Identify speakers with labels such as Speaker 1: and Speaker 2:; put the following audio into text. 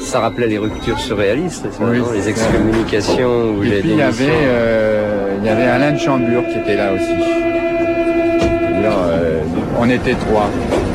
Speaker 1: Ça rappelait les ruptures surréalistes, ça,
Speaker 2: Oui,
Speaker 1: non, les excommunications ou
Speaker 2: et
Speaker 1: les
Speaker 2: puis il y avait Alain de Chambure qui était là aussi. Là, on était 3.